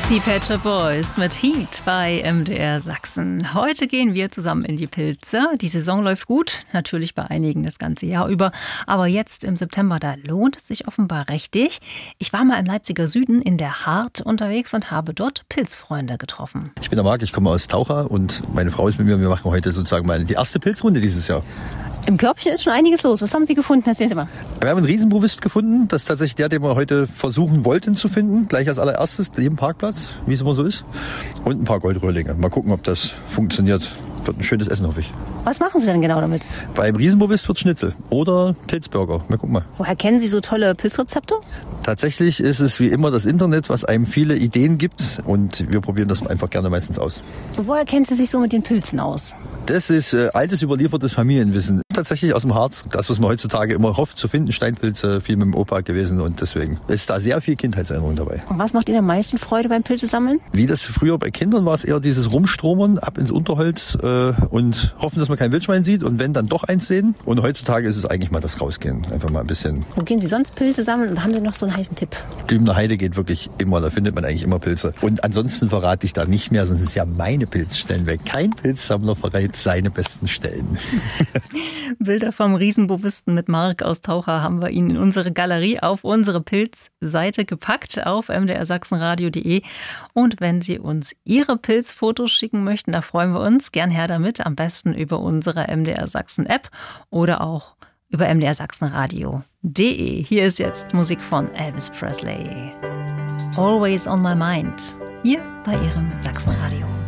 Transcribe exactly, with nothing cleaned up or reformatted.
Die Pet Shop Boys mit Heat bei M D R Sachsen. Heute gehen wir zusammen in die Pilze. Die Saison läuft gut, natürlich bei einigen das ganze Jahr über. Aber jetzt im September, da lohnt es sich offenbar richtig. Ich war mal im Leipziger Süden in der Hart unterwegs und habe dort Pilzfreunde getroffen. Ich bin der Marc, ich komme aus Taucher und meine Frau ist mit mir. Wir machen heute sozusagen mal die erste Pilzrunde dieses Jahr. Im Körbchen ist schon einiges los. Was haben Sie gefunden? Erzählen Sie mal. Wir haben einen Riesenbrovist gefunden. Das ist tatsächlich der, den wir heute versuchen wollten zu finden. Gleich als allererstes, neben Parkplatz, wie es immer so ist. Und ein paar Goldröhrlinge. Mal gucken, ob das funktioniert. Wird ein schönes Essen, hoffe ich. Was machen Sie denn genau damit? Beim Riesenbrovist wird Schnitzel oder Pilzburger. Mal gucken mal. Woher kennen Sie so tolle Pilzrezepte? Tatsächlich ist es wie immer das Internet, was einem viele Ideen gibt. Und wir probieren das einfach gerne meistens aus. Und woher kennen Sie sich so mit den Pilzen aus? Das ist äh, altes, überliefertes Familienwissen. Tatsächlich aus dem Harz. Das, was man heutzutage immer hofft zu finden. Steinpilze, viel mit dem Opa gewesen. Und deswegen ist da sehr viel Kindheitserinnerung dabei. Und was macht Ihnen am meisten Freude beim Pilzesammeln? Wie das früher bei Kindern war, es eher dieses Rumstromern ab ins Unterholz äh, und hoffen, dass man kein Wildschwein sieht. Und wenn, dann doch eins sehen. Und heutzutage ist es eigentlich mal das Rausgehen. Einfach mal ein bisschen. Wo gehen Sie sonst Pilze sammeln? Und haben Sie noch so einen heißen Tipp? Dübener Heide geht wirklich immer. Da findet man eigentlich immer Pilze. Und ansonsten verrate ich da nicht mehr, sonst ist ja meine Pilzstellen weg. Kein Pilzsammler verrät seine besten Stellen. Bilder vom Riesenbovisten mit Marc aus Taucher haben wir Ihnen in unsere Galerie auf unsere Pilzseite gepackt auf m d r sachsenradio punkt de. Und wenn Sie uns Ihre Pilzfotos schicken möchten, da freuen wir uns. Gern her damit, am besten über unsere M D R Sachsen App oder auch über m d r sachsenradio punkt de. Hier ist jetzt Musik von Elvis Presley. Always on my mind. Hier bei Ihrem Sachsenradio.